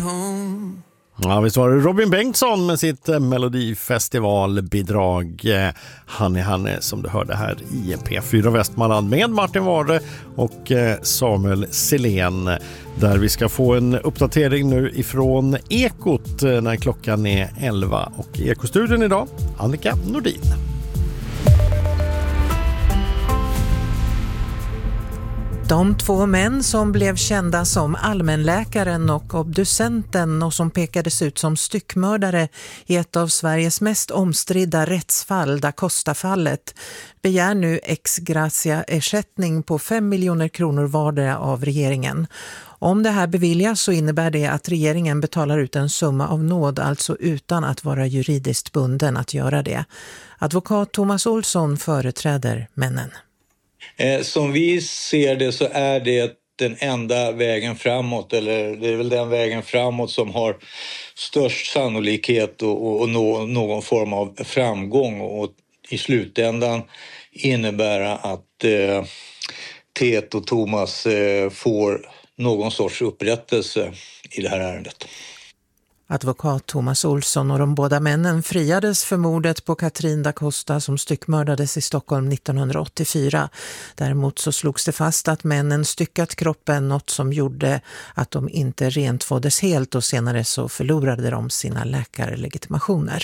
home. Ja, visst var det Robin Bengtsson med sitt Melodifestivalbidrag Hanne som du hörde här i P4 Västmanland med Martin Ware och Samuel Selén, där vi ska få en uppdatering nu ifrån Ekot när klockan är 11 och i Ekostudion idag Annika Nordin. De två män som blev kända som allmänläkaren och obducenten och som pekades ut som styckmördare i ett av Sveriges mest omstridda rättsfall, Da Costa-fallet, begär nu ex gratia-ersättning på 5 miljoner kronor vardera av regeringen. Om det här beviljas så innebär det att regeringen betalar ut en summa av nåd, alltså utan att vara juridiskt bunden att göra det. Advokat Thomas Olsson företräder männen. Som vi ser det så är det den enda vägen framåt, eller det är väl den vägen framåt som har störst sannolikhet och nå någon form av framgång och i slutändan innebära att Tet och Thomas får någon sorts upprättelse i det här ärendet. Advokat Thomas Olsson och de båda männen friades för mordet på Katrin Da Costa som styckmördades i Stockholm 1984. Däremot så slogs det fast att männen styckat kroppen, något som gjorde att de inte rentvåddes helt, och senare så förlorade de sina läkarlegitimationer.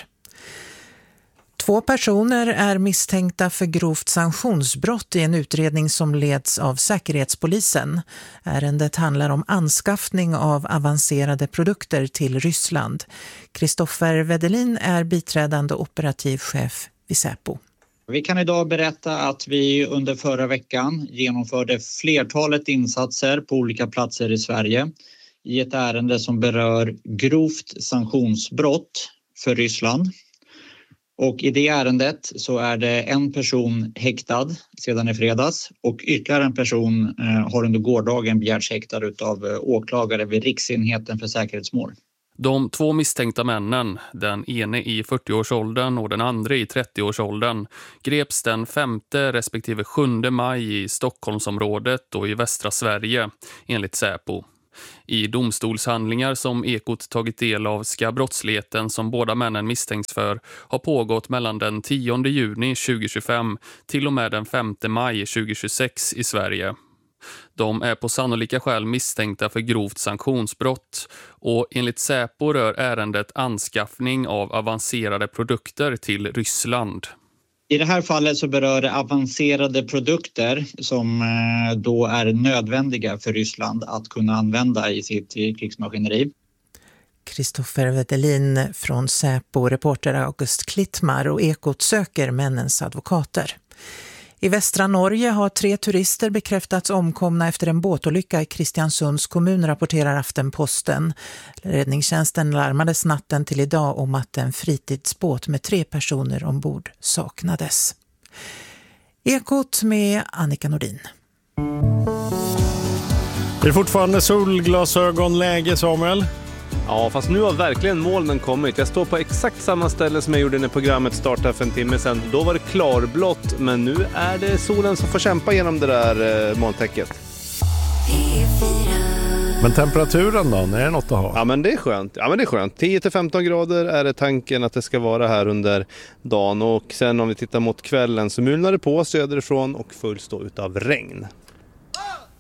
2 personer är misstänkta för grovt sanktionsbrott i en utredning som leds av Säkerhetspolisen. Ärendet handlar om anskaffning av avancerade produkter till Ryssland. Kristoffer Wedelin är biträdande operativ chef vid Säpo. Vi kan idag berätta att vi under förra veckan genomförde flertalet insatser på olika platser i Sverige i ett ärende som berör grovt sanktionsbrott för Ryssland. Och i det ärendet så är det en person häktad sedan i fredags och ytterligare en person har under gårdagen begärts häktad av åklagare vid Riksenheten för säkerhetsmål. De 2 misstänkta männen, den ene i 40-årsåldern och den andra i 30-årsåldern, greps den 5:e respektive 7 maj i Stockholmsområdet och i västra Sverige, enligt Säpo. I domstolshandlingar som Ekot tagit del av ska brottsligheten som båda männen misstänks för ha pågått mellan den 10 juni 2025 till och med den 5 maj 2026 i Sverige. De är på sannolika skäl misstänkta för grovt sanktionsbrott och enligt Säpo rör ärendet anskaffning av avancerade produkter till Ryssland. I det här fallet så berör det avancerade produkter som då är nödvändiga för Ryssland att kunna använda i sitt krigsmaskineri. Kristoffer Wedelin från Säpo, reporter August Klittmar, och Ekot söker männens advokater. I västra Norge har 3 turister bekräftats omkomna efter en båtolycka i Kristiansunds kommun, rapporterar Aftenposten. Räddningstjänsten larmades natten till idag om att en fritidsbåt med 3 personer ombord saknades. Ekot med Annika Nordin. Det är fortfarande solglasögonläge, Samuel. Ja, fast nu har verkligen molnen kommit. Jag står på exakt samma ställe som jag gjorde när programmet startade för en timme sedan. Då var det klarblått, men nu är det solen som får kämpa genom det där molntäcket. Men temperaturen då, är det något att ha? Ja, men det är skönt. 10-15 grader är det tanken att det ska vara här under dagen. Och sen om vi tittar mot kvällen så mulnar det på söderifrån och följs då utav regn.